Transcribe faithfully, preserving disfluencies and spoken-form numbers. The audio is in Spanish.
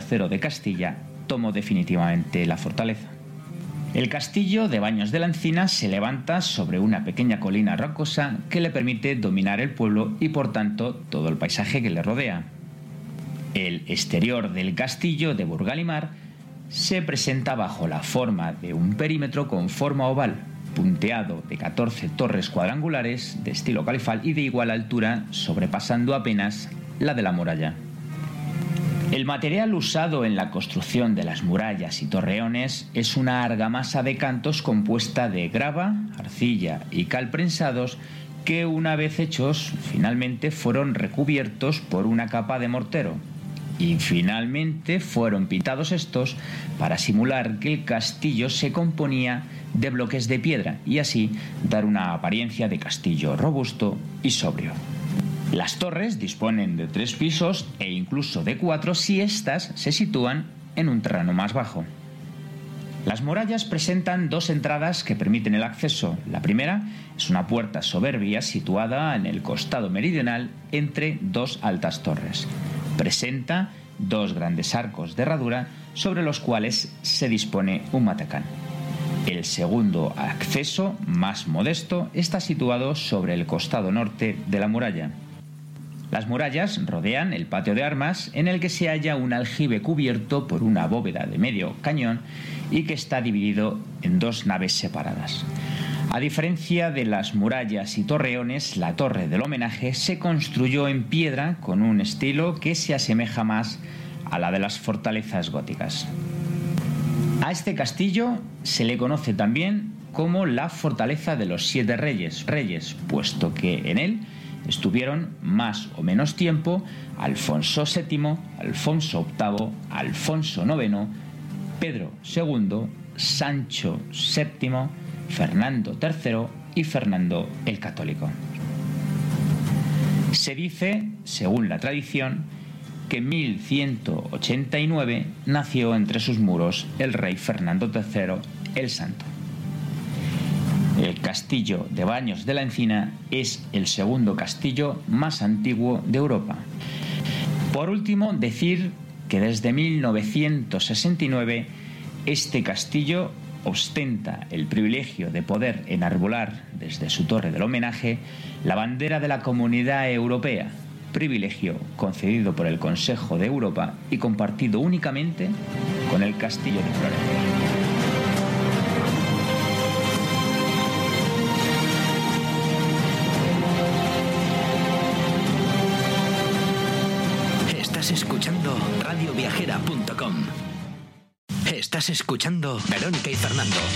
tercero de Castilla tomó definitivamente la fortaleza. El castillo de Baños de la Encina se levanta sobre una pequeña colina rocosa que le permite dominar el pueblo y por tanto todo el paisaje que le rodea. El exterior del castillo de Burgalimar se presenta bajo la forma de un perímetro con forma oval, punteado de catorce torres cuadrangulares de estilo califal y de igual altura, sobrepasando apenas la de la muralla. El material usado en la construcción de las murallas y torreones es una argamasa de cantos compuesta de grava, arcilla y cal prensados que, una vez hechos, finalmente fueron recubiertos por una capa de mortero y finalmente fueron pintados estos para simular que el castillo se componía de bloques de piedra y así dar una apariencia de castillo robusto y sobrio. Las torres disponen de tres pisos e incluso de cuatro si éstas se sitúan en un terreno más bajo. Las murallas presentan dos entradas que permiten el acceso. La primera es una puerta soberbia situada en el costado meridional entre dos altas torres. Presenta dos grandes arcos de herradura sobre los cuales se dispone un matacán. El segundo acceso, más modesto, está situado sobre el costado norte de la muralla. Las murallas rodean el patio de armas en el que se halla un aljibe cubierto por una bóveda de medio cañón y que está dividido en dos naves separadas. A diferencia de las murallas y torreones, la torre del homenaje se construyó en piedra con un estilo que se asemeja más a la de las fortalezas góticas. A este castillo se le conoce también como la Fortaleza de los Siete Reyes, reyes, puesto que en él estuvieron más o menos tiempo Alfonso séptimo, Alfonso octavo, Alfonso noveno, Pedro segundo, Sancho séptimo, Fernando tercero y Fernando el Católico. Se dice, según la tradición, que en mil ciento ochenta y nueve nació entre sus muros el rey Fernando tercero el Santo. El castillo de Baños de la Encina es el segundo castillo más antiguo de Europa. Por último, decir que desde mil novecientos sesenta y nueve este castillo ostenta el privilegio de poder enarbolar desde su torre del homenaje la bandera de la Comunidad Europea, privilegio concedido por el Consejo de Europa y compartido únicamente con el castillo de Florencia. Estás escuchando radio viajera punto com. Estás escuchando Verónica y Fernando.